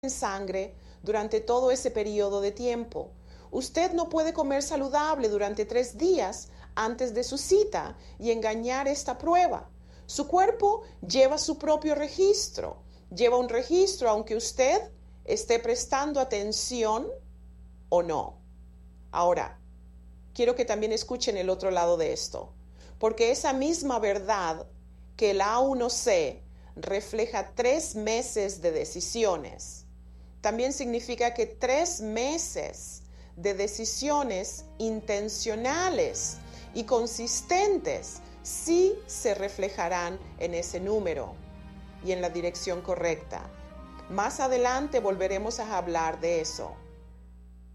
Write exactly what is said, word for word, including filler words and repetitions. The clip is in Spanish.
en sangre durante todo ese periodo de tiempo. Usted no puede comer saludable durante tres días antes de su cita y engañar esta prueba. Su cuerpo lleva su propio registro, lleva un registro aunque usted esté prestando atención o no. Ahora, quiero que también escuchen el otro lado de esto, porque esa misma verdad que el A uno C refleja tres meses de decisiones, también significa que tres meses de decisiones intencionales y consistentes sí se reflejarán en ese número y en la dirección correcta. Más adelante volveremos a hablar de eso.